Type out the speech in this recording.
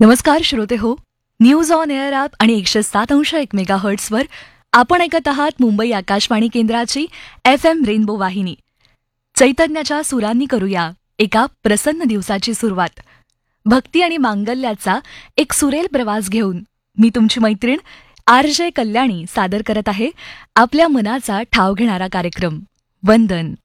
नमस्कार श्रोते हो. न्यूज ऑन एअर ॲप आणि 107.1 मेगाहर्ट्झवर आपण ऐकत आहात मुंबई आकाशवाणी केंद्राची FM रेनबो वाहिनी. चैतन्याच्या सुरांनी करूया एका प्रसन्न दिवसाची सुरुवात. भक्ती आणि मांगल्याचा एक सुरेल प्रवास घेऊन मी तुमची मैत्रीण RJ कल्याणी सादर करत आहे आपल्या मनाचा ठाव घेणारा कार्यक्रम वंदन.